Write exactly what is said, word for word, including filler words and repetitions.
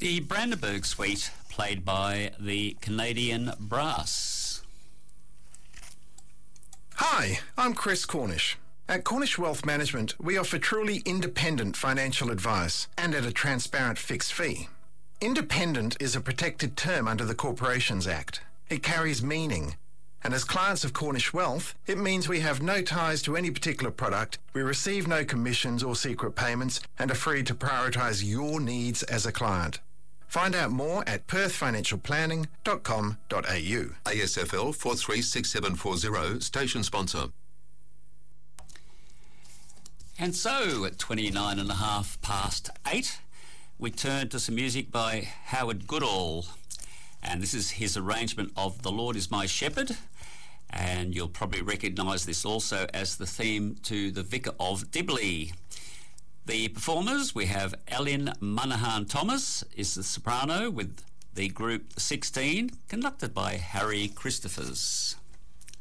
The Brandenburg Suite, played by the Canadian Brass. Hi, I'm Chris Cornish. At Cornish Wealth Management, we offer truly independent financial advice and at a transparent fixed fee. Independent is a protected term under the Corporations Act. It carries meaning. And as clients of Cornish Wealth, it means we have no ties to any particular product, we receive no commissions or secret payments, and are free to prioritise your needs as a client. Find out more at perth financial planning dot com dot a u. A S F L four three six seven four zero, station sponsor. And so, at twenty-nine and a half past eight, we turn to some music by Howard Goodall. And this is his arrangement of The Lord Is My Shepherd. And you'll probably recognise this also as the theme to The Vicar of Dibley. The performers, we have Ellen Monahan Thomas is the soprano with the group sixteen, conducted by Harry Christophers.